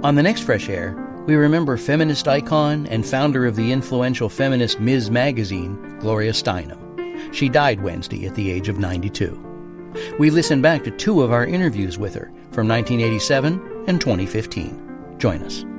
On the next Fresh Air, we remember feminist icon and founder of the influential feminist Ms. magazine, Gloria Steinem. She died Wednesday at the age of 92. We listen back to two of our interviews with her from 1987 and 2015. Join us.